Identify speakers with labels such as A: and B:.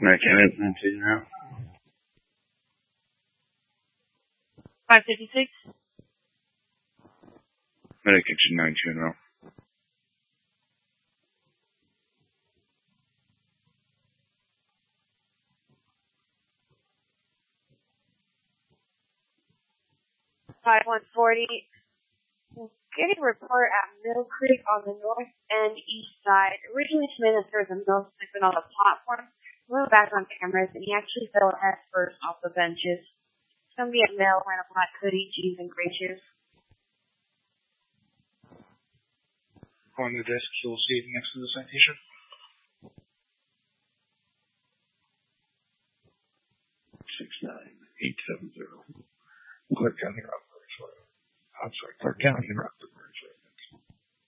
A: Medic 19 route.
B: 556.
A: Medic Kitchen 19 route.
B: 5140. Getting a report at Mill Creek on the north and east side. Originally submitted that there was a mill sleeping on the platform. We went back on cameras and he actually fell head first off the benches. Somebody at Mill wearing a black hoodie, jeans, and gray shoes.
C: On the desk, you'll see it next to the citation.
A: 69870.
C: Clark County Route 34. I'm sorry, Clark County Route